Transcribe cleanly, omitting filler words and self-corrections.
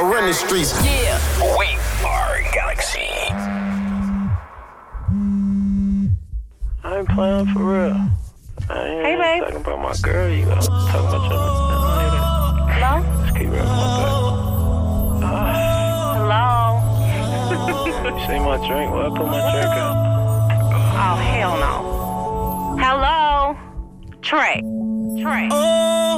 run the streets. Yeah. We are Galaxy. I ain't playing for real. Hey, babe. Talking about my girl, you gotta talk about your Hello? Just keep rapping my Hello? back. See my drink? Well, I put my drink out. Oh, hell no. Hello? Trey. Oh,